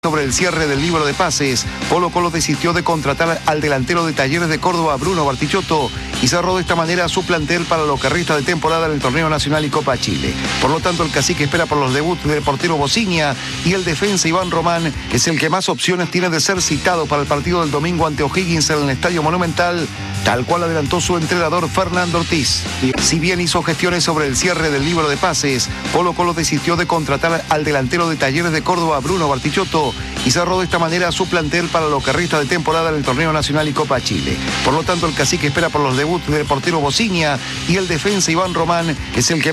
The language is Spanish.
Sobre el cierre del libro de pases, Colo-Colo desistió de contratar al delantero de Talleres de Córdoba, Bruno Bartichotto, y cerró de esta manera su plantel para lo que resta de temporada en el Torneo Nacional y Copa Chile. Por lo tanto, el cacique espera por los debuts del portero Bociña y el defensa Iván Román, que es el que más opciones tiene de ser citado para el partido del domingo ante O'Higgins en el Estadio Monumental, tal cual adelantó su entrenador Fernando Ortiz. Si bien hizo gestiones sobre el cierre del libro de pases, Colo-Colo desistió de contratar al delantero de Talleres de Córdoba, Bruno Bartichotto, y cerró de esta manera su plantel para lo que resta de temporada en el Torneo Nacional y Copa Chile. Por lo tanto, el cacique espera por los debuts del portero Bociña y el defensa Iván Román, que es el que